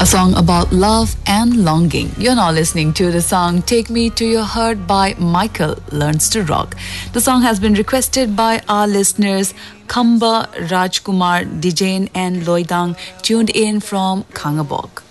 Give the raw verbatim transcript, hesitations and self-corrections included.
A song about love and longing. You're now listening to the song Take Me to Your Heart by Michael Learns to Rock. The song has been requested by our listeners Khamba, Rajkumar, Dijain and Loidang, tuned in from Khangabok.